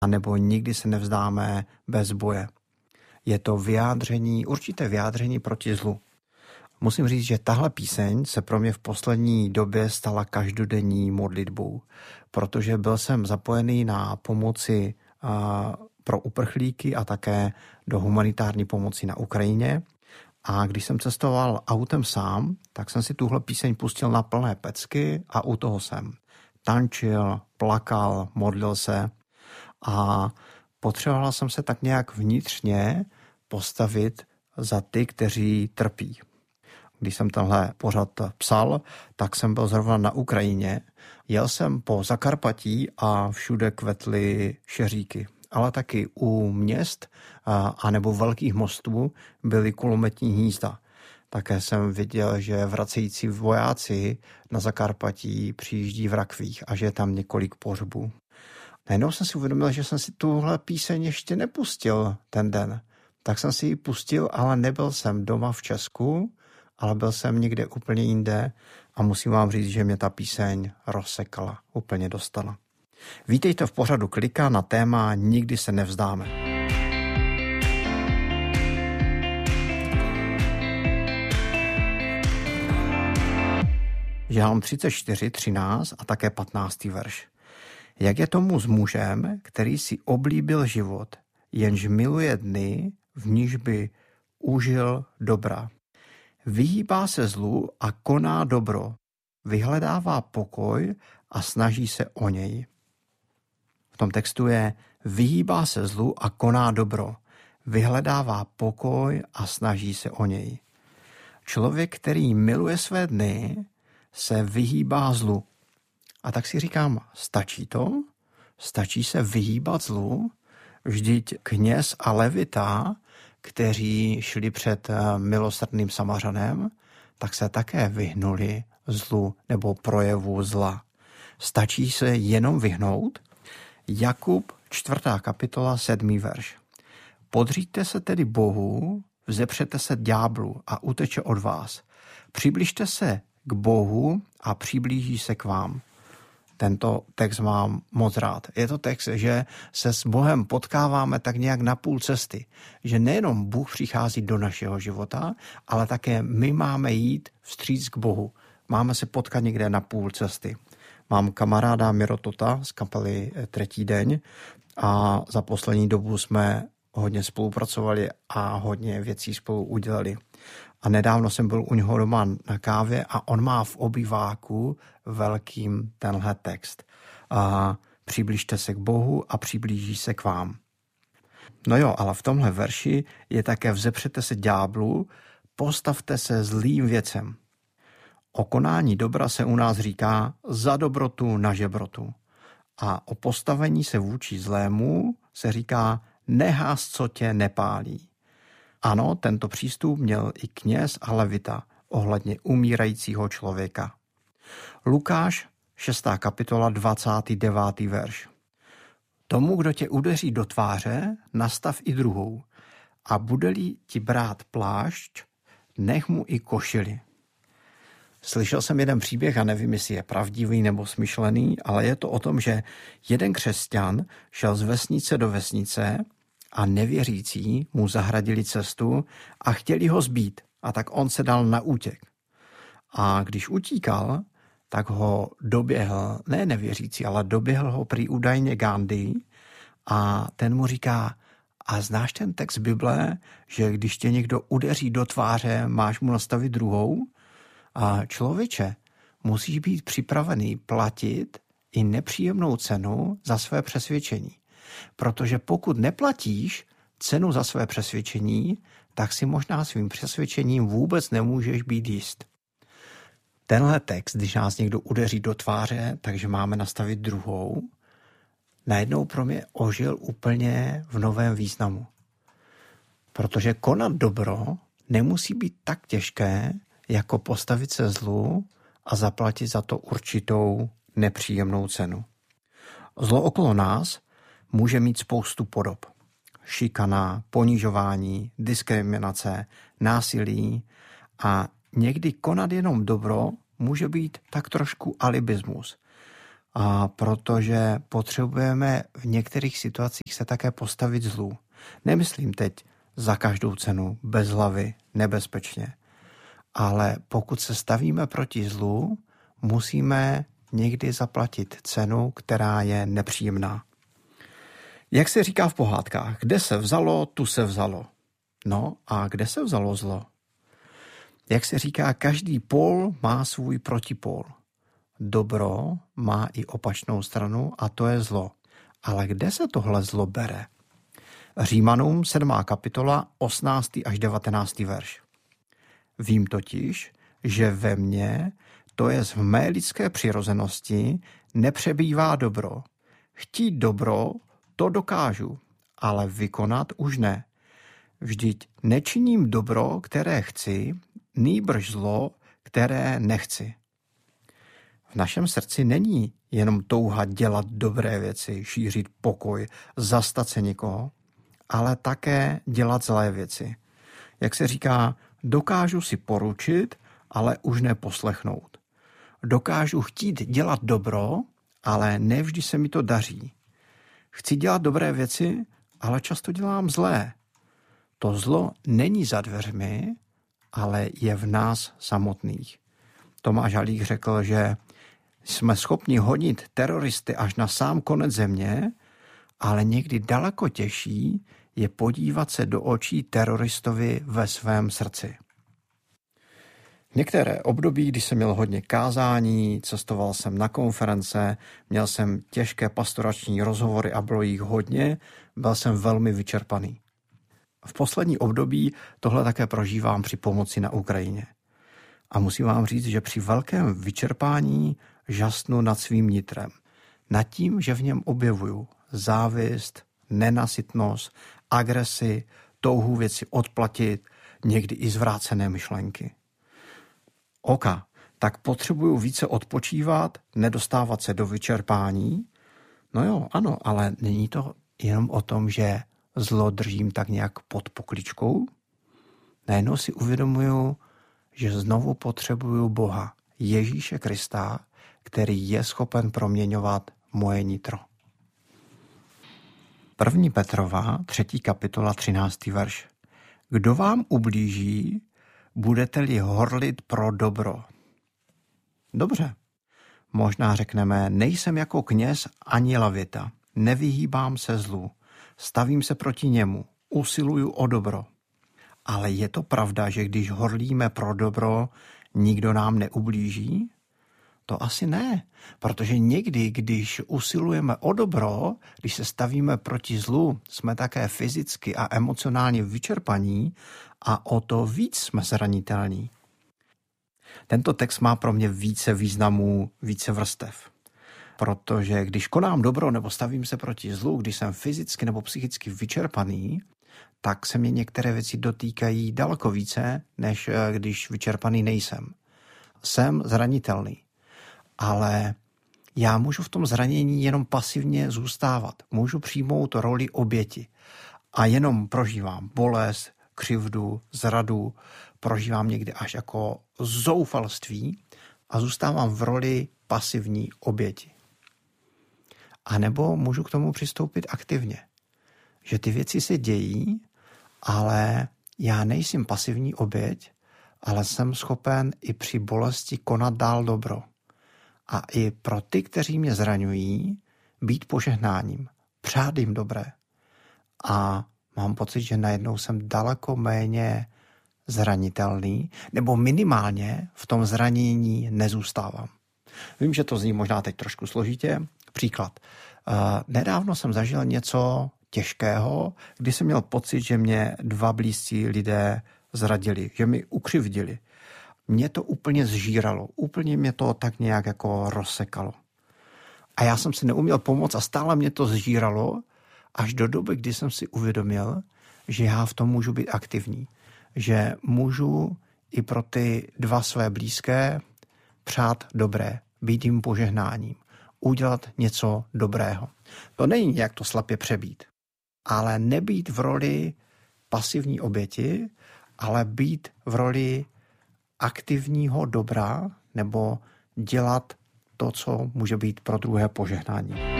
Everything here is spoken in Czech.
nebo nikdy se nevzdáme bez boje. Je to určité vyjádření proti zlu. Musím říct, že tahle píseň se pro mě v poslední době stala každodenní modlitbou, protože byl jsem zapojený na pomoci pro uprchlíky a také do humanitární pomoci na Ukrajině. A když jsem cestoval autem sám, tak jsem si tuhle píseň pustil na plné pecky a u toho jsem tančil, plakal, modlil se a potřeboval jsem se tak nějak vnitřně postavit za ty, kteří trpí. Když jsem tenhle pořad psal, tak jsem byl zrovna na Ukrajině. Jel jsem po Zakarpatí a všude kvetly šeříky. Ale taky u měst anebo velkých mostů byly kulometní hnízda. Také jsem viděl, že vracející vojáci na Zakarpatí přijíždí v rakvích a že je tam několik pohřbů. Najednou jsem si uvědomil, že jsem si tuhle píseň ještě nepustil ten den. Tak jsem si ji pustil, ale nebyl jsem doma v Česku, ale byl jsem někde úplně jinde a musím vám říct, že mě ta píseň rozsekala, úplně dostala. Vítejte v pořadu Klika na téma Nikdy se nevzdáme. Žálm 34:13 a také 15. verš. Jak je tomu s mužem, který si oblíbil život, jenž miluje dny, v níž by užil dobra. Vyhýbá se zlu a koná dobro, vyhledává pokoj a snaží se o něj. V tom textu je vyhýbá se zlu a koná dobro, vyhledává pokoj a snaží se o něj. Člověk, který miluje své dny, se vyhýbá zlu. A tak si říkám, stačí to? Stačí se vyhýbat zlu? Vždyť kněz a levita, kteří šli před milosrdným Samařanem, tak se také vyhnuli zlu nebo projevu zla. Stačí se jenom vyhnout? Jakub 4. kapitola 7. verš. Podříďte se tedy Bohu, vzepřete se ďáblu a uteče od vás. Přibližte se k Bohu a přiblíží se k vám. Tento text mám moc rád. Je to text, že se s Bohem potkáváme tak nějak na půl cesty. Že nejenom Bůh přichází do našeho života, ale také my máme jít vstříc k Bohu. Máme se potkat někde na půl cesty. Mám kamaráda Mirotota z kapely Třetí deň a za poslední dobu jsme hodně spolupracovali a hodně věcí spolu udělali. A nedávno jsem byl u něho doma na kávě a on má v obýváku velkým tenhle text. A přiblížte se k Bohu a přiblíží se k vám. No jo, ale v tomhle verši je také vzepřete se ďáblu, postavte se zlým věcem. O konání dobra se u nás říká za dobrotu na žebrotu. A o postavení se vůči zlému se říká nehás, co tě nepálí. Ano, tento přístup měl i kněz a levita ohledně umírajícího člověka. Lukáš 6. kapitola 29. verš. Tomu, kdo tě udeří do tváře, nastav i druhou. A bude-li ti brát plášť, nech mu i košili. Slyšel jsem jeden příběh a nevím, jestli je pravdivý nebo smyšlený, ale je to o tom, že jeden křesťan šel z vesnice do vesnice a nevěřící mu zahradili cestu a chtěli ho zbít. A tak on se dal na útěk. A když utíkal, tak ho doběhl, ne nevěřící, ale doběhl ho prý údajně Gandhi a ten mu říká, a znáš ten text Bible, že když tě někdo udeří do tváře, máš mu nastavit druhou? A člověče, musíš být připravený platit i nepříjemnou cenu za své přesvědčení. Protože pokud neplatíš cenu za své přesvědčení, tak si možná svým přesvědčením vůbec nemůžeš být jist. Tenhle text, když nás někdo udeří do tváře, takže máme nastavit druhou, najednou pro mě ožil úplně v novém významu. Protože konat dobro nemusí být tak těžké, jako postavit se zlu a zaplatit za to určitou nepříjemnou cenu. Zlo okolo nás může mít spoustu podob. Šikana, ponižování, diskriminace, násilí a někdy konat jenom dobro může být tak trošku alibismus. A protože potřebujeme v některých situacích se také postavit zlu. Nemyslím teď za každou cenu, bez hlavy, nebezpečně. Ale pokud se stavíme proti zlu, musíme někdy zaplatit cenu, která je nepříjemná. Jak se říká v pohádkách, kde se vzalo, tu se vzalo. No a kde se vzalo zlo? Jak se říká, každý pól má svůj protipól. Dobro má i opačnou stranu a to je zlo. Ale kde se tohle zlo bere? Římanům 7. kapitola 18. až 19. verš. Vím totiž, že ve mně, to je v mé lidské přirozenosti, nepřebývá dobro. Chtít dobro, to dokážu, ale vykonat už ne. Vždyť nečiním dobro, které chci, nýbrž zlo, které nechci. V našem srdci není jenom touha dělat dobré věci, šířit pokoj, zastat se někoho, ale také dělat zlé věci. Jak se říká, dokážu si poručit, ale už neposlechnout. Dokážu chtít dělat dobro, ale nevždy se mi to daří. Chci dělat dobré věci, ale často dělám zlé. To zlo není za dveřmi, ale je v nás samotných. Tomáš Halík řekl, že jsme schopni honit teroristy až na sám konec země, ale někdy daleko těžší je podívat se do očí teroristovi ve svém srdci. Některé období, když jsem měl hodně kázání, cestoval jsem na konference, měl jsem těžké pastorační rozhovory a bylo jich hodně, byl jsem velmi vyčerpaný. V poslední období tohle také prožívám při pomoci na Ukrajině. A musím vám říct, že při velkém vyčerpání žasnu nad svým nitrem. Nad tím, že v něm objevuju závist, nenasytnost, agresi, touhu věci odplatit, někdy i zvrácené myšlenky. Tak potřebuju více odpočívat, nedostávat se do vyčerpání. No jo, ano, ale není to jenom o tom, že zlo držím tak nějak pod pokličkou. Najednou si uvědomuju, že znovu potřebuju Boha, Ježíše Krista, který je schopen proměňovat moje nitro. 1. Petrova, 3. kapitola, 13. verš. Kdo vám ublíží, budete-li horlit pro dobro. Dobře. Možná řekneme, nejsem jako kněz ani lavita, nevyhýbám se zlu, stavím se proti němu, usiluju o dobro. Ale je to pravda, že když horlíme pro dobro, nikdo nám neublíží? To asi ne, protože někdy, když usilujeme o dobro, když se stavíme proti zlu, jsme také fyzicky a emocionálně vyčerpaní a o to víc jsme zranitelní. Tento text má pro mě více významů, více vrstev. Protože když konám dobro nebo stavím se proti zlu, když jsem fyzicky nebo psychicky vyčerpaný, tak se mě některé věci dotýkají daleko více, než když vyčerpaný nejsem. Jsem zranitelný, ale já můžu v tom zranění jenom pasivně zůstávat. Můžu přijmout roli oběti a jenom prožívám bolest, křivdu, zradu, prožívám někdy až jako zoufalství a zůstávám v roli pasivní oběti. A nebo můžu k tomu přistoupit aktivně, že ty věci se dějí, ale já nejsem pasivní oběť, ale jsem schopen i při bolesti konat dál dobro. A i pro ty, kteří mě zraňují, být požehnáním, přát jim dobré. A mám pocit, že najednou jsem daleko méně zranitelný, nebo minimálně v tom zranění nezůstávám. Vím, že to zní možná teď trošku složitě. Příklad. Nedávno jsem zažil něco těžkého, kdy jsem měl pocit, že mě dva blízcí lidé zradili, že mi ukřivdili. Mě to úplně zžíralo, úplně mě to tak nějak jako rozsekalo. A já jsem si neuměl pomoct a stále mě to zžíralo, až do doby, kdy jsem si uvědomil, že já v tom můžu být aktivní. Že můžu i pro ty dva své blízké přát dobré, být jim požehnáním, udělat něco dobrého. To není nějak to slepě přebít, ale nebýt v roli pasivní oběti, ale být v roli aktivního dobra nebo dělat to, co může být pro druhé požehnání.